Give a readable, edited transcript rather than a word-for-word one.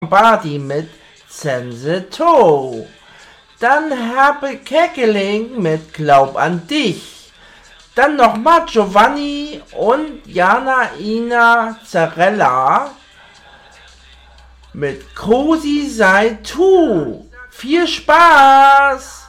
Lombardi mit Sense To. Dann habe Kekeling mit Glaub an dich. Dann nochmal Giovanni und Jana Ina Zarella mit Cosi sei tu. Viel Spaß!